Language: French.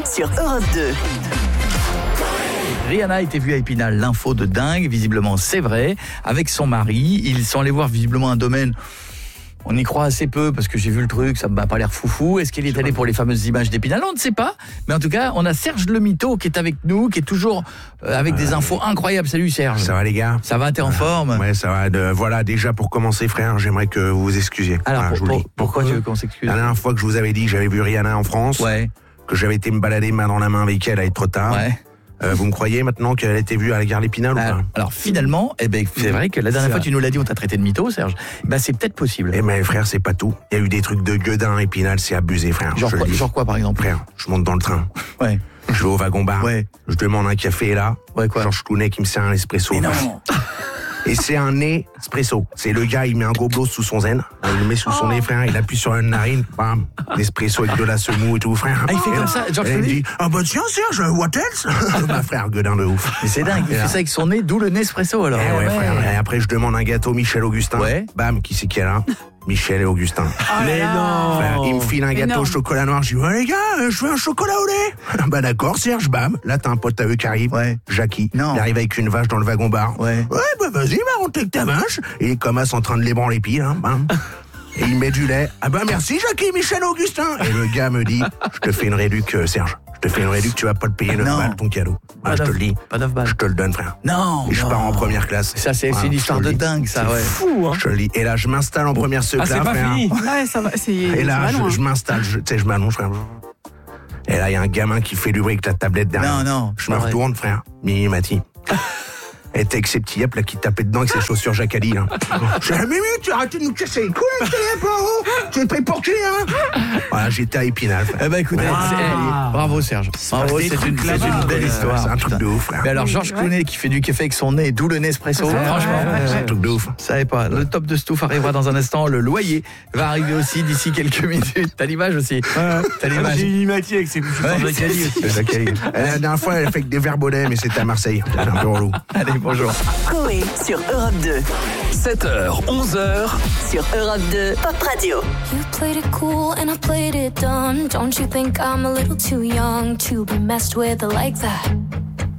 sur Europe 2. Rihanna a été vue à Épinal, l'info de dingue, visiblement c'est vrai, avec son mari. Ils sont allés voir visiblement un domaine, on y croit assez peu parce que j'ai vu le truc, ça m'a pas l'air foufou. Est-ce qu'il est allé pour les fameuses images d'Épinal? On ne sait pas, mais en tout cas, on a Serge Le Mito qui est avec nous, qui est toujours avec des infos incroyables. Salut Serge. Ça va les gars? Ça va, t'es en forme? Ouais, ça va. Voilà, déjà pour commencer frère, j'aimerais que vous vous excusiez. Alors, voilà, pourquoi tu veux qu'on s'excuse? La dernière fois que je vous avais dit que j'avais vu Rihanna en France, Ouais. que j'avais été me balader main dans la main avec elle, à être trop tard. Ouais. Vous me croyez maintenant qu'elle a été vue à la gare d'Épinal ou pas? Alors finalement, c'est vrai que la dernière fois tu nous l'as dit, on t'a traité de mytho, Serge. C'est peut-être possible. Eh mais frère, c'est pas tout. Il y a eu des trucs de gueudin à Épinal, c'est abusé frère. Genre quoi par exemple? Frère, je monte dans le train. Ouais. Je vais au wagon-bar. Ouais. Je demande un café là. Ouais, quoi? Georges Clooney qui me sert un espresso. Mais non. Et c'est un nez espresso. C'est le gars, il met un gobelet sous son zen, il le met sous son nez, frère, il appuie sur une narine, bam, l'espresso avec de la semoule et tout, frère. Ah, il fait comme ça, Georges Clooney? Il dit, ah bah tiens, Serge, what else? Bah frère, gueudin de ouf. Mais c'est dingue, il fait ça avec son nez, d'où le Nespresso alors. Eh ouais, frère. Et après, je demande un gâteau Michel Augustin. Ouais. Bam, qui c'est qui est là? Michel et Augustin. Mais non. Frère, il me file un gâteau au chocolat noir. Je dis, ouais, les gars, je veux un chocolat au lait. Bah, d'accord, Serge, bam. Là, t'as un pote à eux qui arrive. Ouais. Jackie. Non. Il arrive avec une vache dans le wagon-bar. Ouais. Ouais, bah, vas-y, monte avec ta vache. Et il commence en train de l'ébranler pieds, hein, bam. Et il met du lait. Ah, bah, merci, Jackie, Michel, Augustin. Et le gars me dit, je te fais une réduc, Serge. Je te fais une réduc, tu vas pas te payer 9 balles ton cadeau. Ah, je te le dis. Pas 9 balles. Je te le donne, frère. Non. Et je pars en première classe. Ça, c'est une histoire de dingue, ça, ouais. Fou, hein. Je te le dis. Et là, je m'installe en première seconde. Ah, c'est pas fini. Ouais, ça va. Et là, je m'installe, tu sais, je m'allonge, frère. Et là, il y a un gamin qui fait du bruit avec la tablette derrière. Non, Je me retourne, frère. Mimi Mati. Et t'es avec ses petits yep là qui tapaient dedans avec ses chaussures Jacali là. Je dis, Mimi, tu as arrêté de nous casser les couilles, tu es pris pour qui, hein? Voilà, j'étais à Épinal. Eh ben écoutez, bravo Serge. Bravo, c'est une belle histoire. C'est un truc de ouf, frère. Mais alors Georges Clooney qui fait du café avec son nez, d'où le Nespresso, franchement, C'est un truc de ouf. je savais pas. Le top de Stouff arrivera dans un instant. Le loyer va arriver aussi d'ici quelques minutes. T'as l'image aussi. T'as l'image. J'ai une Mati avec ses couches de Jacali aussi. C'est Jacali. La dernière fois, elle a fait que des verbonnets, mais c'était à Marseille. C'est un peu relou. Allez, bonjour. Coé sur Europe 2. 7h, 11h. Sur Europe 2 Pop Radio. You played it cool and I played it dumb. Don't you think I'm a little too young to be messed with like that?